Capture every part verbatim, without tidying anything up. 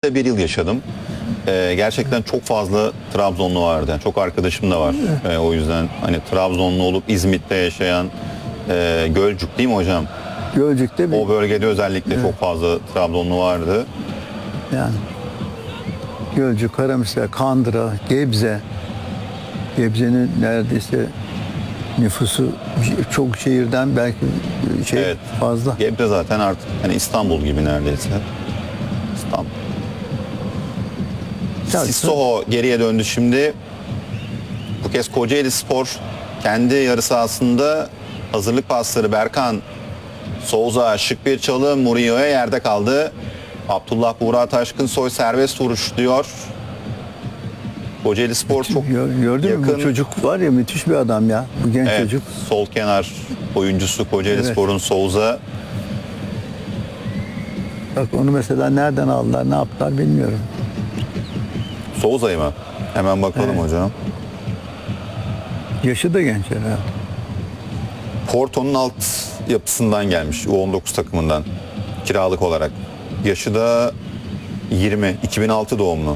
İzmit'te bir yıl yaşadım. Ee, gerçekten çok fazla Trabzonlu vardı. Yani çok arkadaşım da var. Ee, o yüzden hani Trabzonlu olup İzmit'te yaşayan e, Gölcük değil mi hocam? Gölcük'te bir, O bölgede özellikle Evet. çok fazla Trabzonlu vardı. yani Gölcük, Karamürsel, Kandıra, Gebze. Gebze'nin neredeyse nüfusu çok şehirden belki şey Evet. fazla. Gebze zaten artık hani İstanbul gibi neredeyse. İstanbul. Ya, Sissoko geriye döndü şimdi. Bu kez Kocaeli Spor kendi yarı sahasında hazırlık pasları Berkan Souza şık bir çalım Murillo'ya yerde kaldı. Abdullah Buğra Taşkınsoy serbest vuruş diyor. Kocaeli Spor çok Gör- Gördün mü? yakın. Bu çocuk var ya, müthiş bir adam ya. Bu genç Evet, çocuk. sol kenar oyuncusu Kocaeli Evet. Spor'un Souza. Bak onu mesela nereden aldılar, ne yaptılar bilmiyorum. Souza'yı mı? Hemen bakalım Evet. hocam. Yaşı da genç herhalde. Porto'nun alt yapısından gelmiş. U on dokuz takımından. Kiralık olarak. Yaşı da yirmi. iki bin altı doğumlu.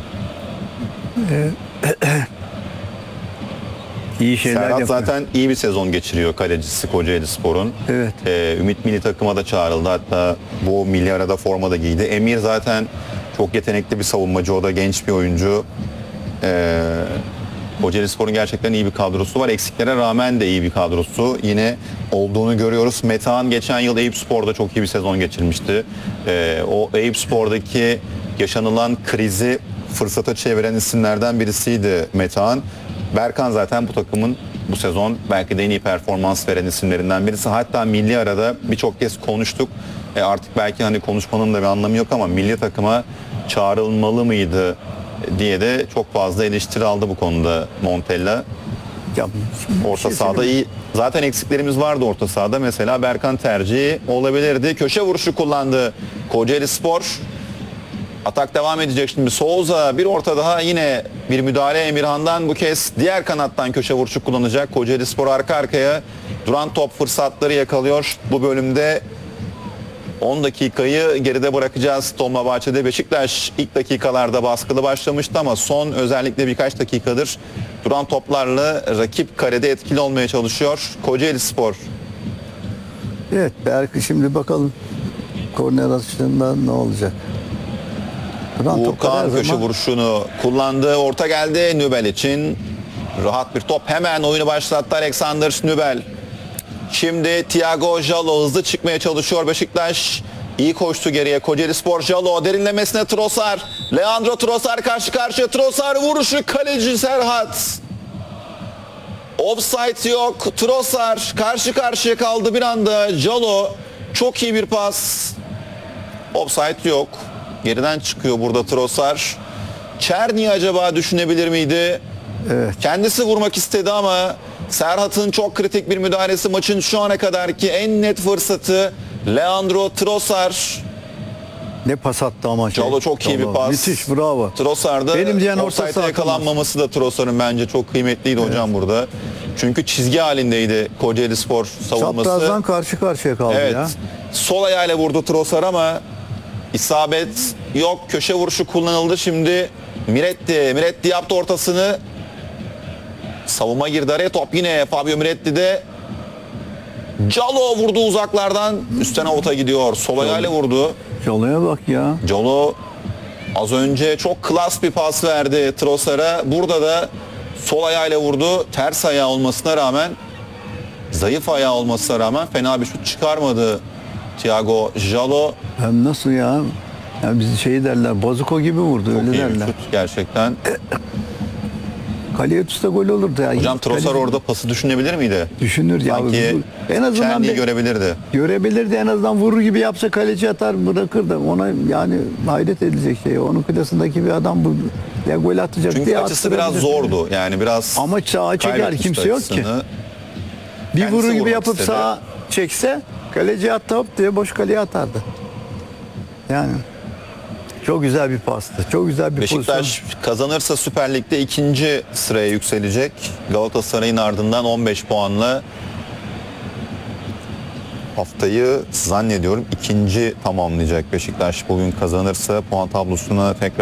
İyi şeyler Serhat yapıyor. zaten iyi bir sezon geçiriyor kalecisi Kocaeli Spor'un. Evet. Ee, Ümit milli takıma da çağrıldı. Hatta bu milli arada forma da giydi. Emir zaten çok yetenekli bir savunmacı. O da genç bir oyuncu. Ee, Kocaeli Spor'un gerçekten iyi bir kadrosu var. Eksiklere rağmen de iyi bir kadrosu yine olduğunu görüyoruz. Metehan geçen yıl Eyüp Spor'da çok iyi bir sezon geçirmişti. Ee, o Eyüp Spor'daki yaşanılan krizi fırsata çeviren isimlerden birisiydi Metehan. Berkan zaten bu takımın bu sezon belki de en iyi performans veren isimlerinden birisi. Hatta milli arada birçok kez konuştuk. E artık belki hani konuşmanın da bir anlamı yok ama milli takıma çağrılmalı mıydı diye de çok fazla eleştiri aldı bu konuda Montella. Ya, bir Orta şey sahada söyleyeyim. iyi. Zaten eksiklerimiz vardı orta sahada. Mesela Berkan tercihi olabilirdi. Köşe vuruşu kullandı Kocaeli Spor. Atak devam edecek şimdi. Souza bir orta daha, yine bir müdahale Emirhan'dan, bu kez diğer kanattan köşe vuruşu kullanacak. Kocaeli Spor arka arkaya duran top fırsatları yakalıyor. Bu bölümde on dakikayı geride bırakacağız. Dolmabahçe'de Beşiktaş ilk dakikalarda baskılı başlamıştı ama son özellikle birkaç dakikadır duran toplarla rakip karede etkili olmaya çalışıyor Kocaeli Spor. Evet, belki şimdi bakalım korner atışında ne olacak. Duran toplar her Uğurkan köşe zaman- vuruşunu kullandı. Orta geldi Nübel için. Rahat bir top. Hemen oyunu başlattı Alexander Nübel. Şimdi Thiago Jalo hızlı çıkmaya çalışıyor Beşiktaş. İyi koştu geriye Kocaeli Spor. Jalo derinlemesine Trossard. Leandro Trossard karşı karşıya. Trossard vuruşu, kaleci Serhat. Offside yok. Trossard karşı karşıya kaldı bir anda. Jalo çok iyi bir pas. Offside yok. Geriden çıkıyor burada Trossard. Çerni acaba düşünebilir miydi? Evet. Kendisi vurmak istedi ama Serhat'ın çok kritik bir müdahalesi maçın şu ana kadarki en net fırsatı. Leandro Trossard. Ne pas attı ama şey. Jalo çok iyi bir Jalo. pas. Müthiş, bravo. Trossard'da Benim diyen orta offside'e saha yakalanmaması da Trossard'ın bence çok kıymetliydi hocam burada. Çünkü çizgi halindeydi Kocaeli Spor savunması. Çaprazdan karşı karşıya kaldı Evet. ya. Sol ayağıyla vurdu Trossard ama isabet yok. Köşe vuruşu kullanıldı şimdi. Miretti. Miretti yaptı ortasını. Savunma girdi araya. Top yine Fabio Miretti'de. Jalo vurdu uzaklardan. Üstten avuta gidiyor. Sol ayağıyla vurdu. Jalo'ya bak ya. Jalo az önce çok klas bir pas verdi Trossard'a. Burada da sol ayağıyla vurdu. Ters ayağı olmasına rağmen, zayıf ayağı olmasına rağmen fena bir şut çıkarmadı Thiago Jalo. Hem nasıl ya? Ya bizi şey derler, bazuko gibi vurdu, Çok öyle iyi bir derler. şut gerçekten. Kaleye tutsa gol olurdu ya. Hocam Kale- Trossard orada pası düşünebilir miydi? düşünür ya. Sanki Bu- en azından Çerni'yi bir, görebilirdi. görebilirdi, en azından vurur gibi yapsa kaleci atar bırakırdı. Ona yani hayret edilecek şey. Onun klasındaki bir adam bu ya gol atacak Çünkü diye açısı biraz attırabilir. zordu. Yani biraz Ama sağa çeker, kaybetmişti kimse yok ki. açısını. Bir kendisi vurur gibi vurmak yapıp istedi. sağa çekse kaleci attı, hop diye boş kaleye atardı. Yani çok güzel bir pastı. Çok güzel bir Beşiktaş pozisyon. kazanırsa Süper Lig'de ikinci sıraya yükselecek. Galatasaray'ın ardından on beş puanla haftayı zannediyorum ikinci tamamlayacak Beşiktaş. Bugün kazanırsa puan tablosuna tekrar